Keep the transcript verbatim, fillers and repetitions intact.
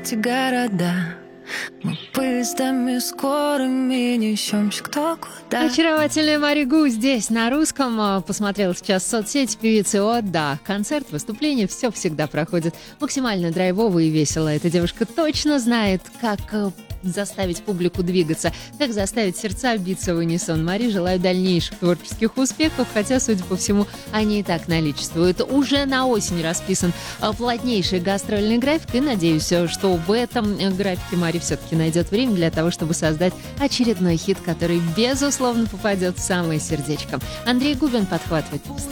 эти города. Мы поездами скорыми несемся кто куда. Очаровательная Мари Гу здесь, на русском. Посмотрела сейчас в соцсети певицы. О, да, концерт, выступление, все всегда проходит максимально драйвово и весело. Эта девушка точно знает, как заставить публику двигаться, как заставить сердца биться в унисон. Мари, желаю дальнейших творческих успехов, хотя, судя по всему, они и так наличествуют. Уже на осень расписан плотнейший гастрольный график, и надеюсь, что в этом графике Мари все-таки найдет время для того, чтобы создать очередной хит, который, безусловно, попадет в самое сердечко. Андрей Губин подхватывает.